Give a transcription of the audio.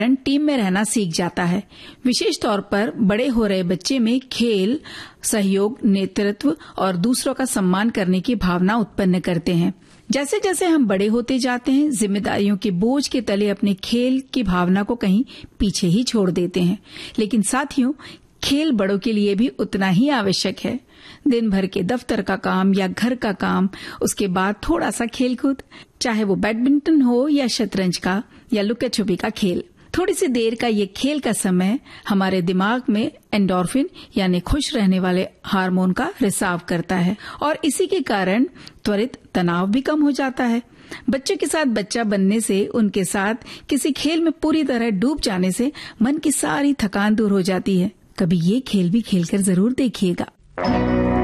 Team में रहना सीख जाता है। विशेष तौर पर बड़े हो रहे बच्चे में खेल सहयोग, नेतृत्व और दूसरों का सम्मान करने की भावना उत्पन्न करते हैं। जैसे जैसे हम बड़े होते जाते हैं, जिम्मेदारियों के बोझ के तले अपने खेल की भावना को कहीं पीछे ही छोड़ देते हैं। लेकिन साथियों, खेल बड़ों के लिए भी उतना ही आवश्यक है। दिन भर के दफ्तर का काम या घर का काम, उसके बाद थोड़ा सा खेलकूद, चाहे वो बैडमिंटन हो या शतरंज का या लुका छुपी का खेल। थोड़ी सी देर का ये खेल का समय हमारे दिमाग में एंडोर्फिन यानी खुश रहने वाले हार्मोन का रिसाव करता है और इसी के कारण त्वरित तनाव भी कम हो जाता है। बच्चों के साथ बच्चा बनने से, उनके साथ किसी खेल में पूरी तरह डूब जाने से मन की सारी थकान दूर हो जाती है। कभी ये खेल भी खेलकर जरूर देखिएगा।